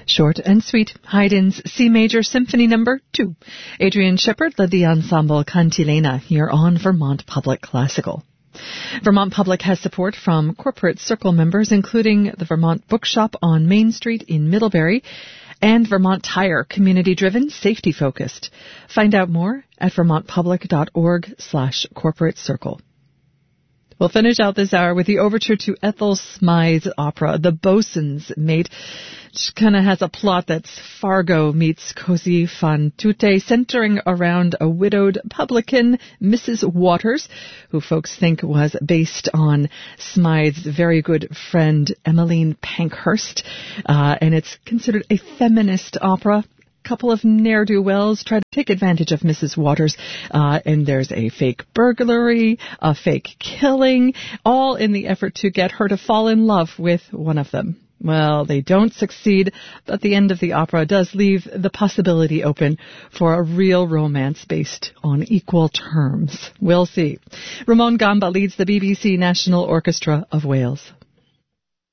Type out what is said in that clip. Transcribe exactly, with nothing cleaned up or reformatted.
Short and sweet, Haydn's C Major Symphony Number two. Adrian Shepard led the ensemble Cantilena here on Vermont Public Classical. Vermont Public has support from Corporate Circle members, including the Vermont Bookshop on Main Street in Middlebury and Vermont Tire, community-driven, safety-focused. Find out more at vermontpublic.org slash corporate circle. We'll finish out this hour with the overture to Ethel Smythe's opera, The Bosun's Mate. Which kind of has a plot that's Fargo meets Così fan tutte, centering around a widowed publican, Missus Waters, who folks think was based on Smythe's very good friend, Emmeline Pankhurst. Uh, and it's considered a feminist opera. Couple of ne'er-do-wells try to take advantage of Missus Waters, uh, and there's a fake burglary, a fake killing, all in the effort to get her to fall in love with one of them. Well, they don't succeed, but the end of the opera does leave the possibility open for a real romance based on equal terms. We'll see. Ramon Gamba leads the B B C National Orchestra of Wales.